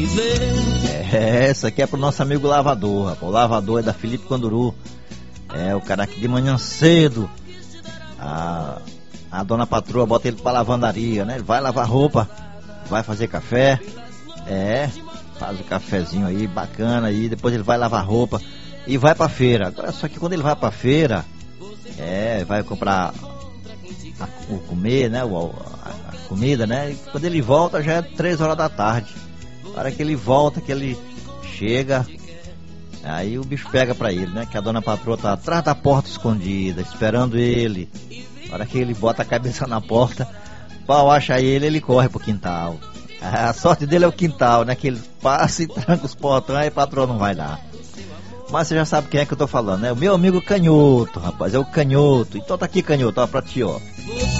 Essa aqui é pro nosso amigo lavador, rapaz. O lavador é da Felipe Conduru. É, o cara que de manhã cedo a dona patroa bota ele pra lavandaria, né? Ele vai lavar roupa, vai fazer café, faz o cafezinho aí, bacana aí, depois ele vai lavar roupa e vai pra feira. Agora, só que quando ele vai pra feira, vai comprar o comer, né? A comida, né? E quando ele volta já é 3 horas da tarde. Na hora que ele volta, que ele chega, aí o bicho pega pra ele, né? Que a dona patroa tá atrás da porta escondida, esperando ele. Na hora que ele bota a cabeça na porta, o pau acha ele, ele corre pro quintal. A sorte dele é o quintal, né? Que ele passa e tranca os portões, aí a patroa não vai dar. Mas você já sabe quem é que eu tô falando, né? O meu amigo Canhoto, rapaz, é o Canhoto. Então tá aqui, Canhoto, ó, pra ti, ó.